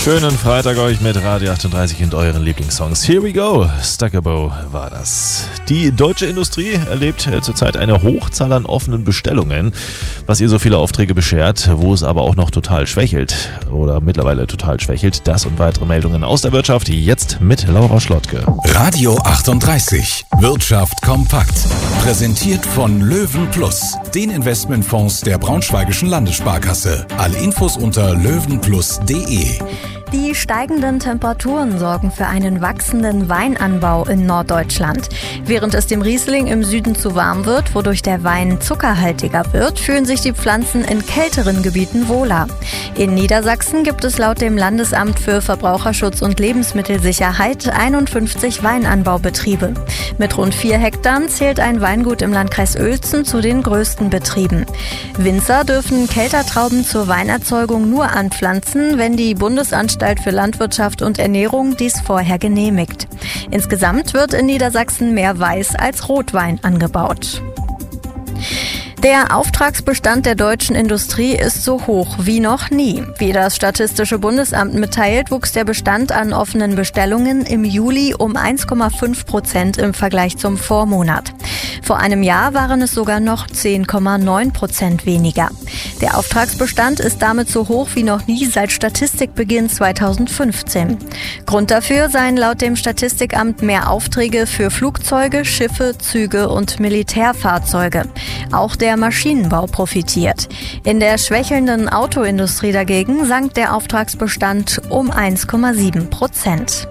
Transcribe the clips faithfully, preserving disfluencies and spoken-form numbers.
Schönen Freitag euch mit Radio achtunddreißig und euren Lieblingssongs. Here we go. Stuckabo war das. Die deutsche Industrie erlebt zurzeit eine Hochzahl an offenen Bestellungen, was ihr so viele Aufträge beschert, wo es aber auch noch total schwächelt oder mittlerweile total schwächelt. Das und weitere Meldungen aus der Wirtschaft jetzt mit Laura Schlottke. Radio achtunddreißig. Wirtschaft kompakt. Präsentiert von Löwen Plus, den Investmentfonds der Braunschweigischen Landessparkasse. Alle Infos unter löwenplus punkt de. Die steigenden Temperaturen sorgen für einen wachsenden Weinanbau in Norddeutschland. Während es dem Riesling im Süden zu warm wird, wodurch der Wein zuckerhaltiger wird, fühlen sich die Pflanzen in kälteren Gebieten wohler. In Niedersachsen gibt es laut dem Landesamt für Verbraucherschutz und Lebensmittelsicherheit einundfünfzig Weinanbaubetriebe. Mit rund vier Hektar zählt ein Weingut im Landkreis Uelzen zu den größten Betrieben. Winzer dürfen Keltertrauben zur Weinerzeugung nur anpflanzen, wenn die Bundesanstalt für Landwirtschaft und Ernährung dies vorher genehmigt. Insgesamt wird in Niedersachsen mehr Weiß- als Rotwein angebaut. Der Auftragsbestand der deutschen Industrie ist so hoch wie noch nie. Wie das Statistische Bundesamt mitteilt, wuchs der Bestand an offenen Bestellungen im Juli um eins Komma fünf Prozent im Vergleich zum Vormonat. Vor einem Jahr waren es sogar noch zehn Komma neun Prozent weniger. Der Auftragsbestand ist damit so hoch wie noch nie seit Statistikbeginn zweitausendfünfzehn. Grund dafür seien laut dem Statistikamt mehr Aufträge für Flugzeuge, Schiffe, Züge und Militärfahrzeuge. Auch der Maschinenbau profitiert. In der schwächelnden Autoindustrie dagegen sank der Auftragsbestand um eins Komma sieben Prozent.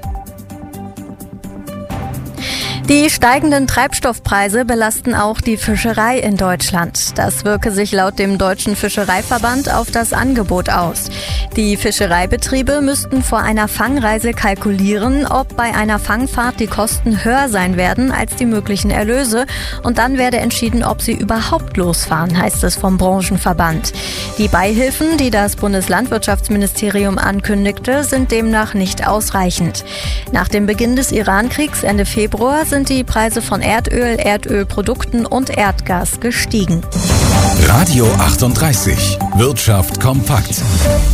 Die steigenden Treibstoffpreise belasten auch die Fischerei in Deutschland. Das wirke sich laut dem Deutschen Fischereiverband auf das Angebot aus. Die Fischereibetriebe müssten vor einer Fangreise kalkulieren, ob bei einer Fangfahrt die Kosten höher sein werden als die möglichen Erlöse. Und dann werde entschieden, ob sie überhaupt losfahren, heißt es vom Branchenverband. Die Beihilfen, die das Bundeslandwirtschaftsministerium ankündigte, sind demnach nicht ausreichend. Nach dem Beginn des Iran-Kriegs Ende Februar sind die Preise von Erdöl, Erdölprodukten und Erdgas gestiegen. Radio achtunddreißig. Wirtschaft kompakt.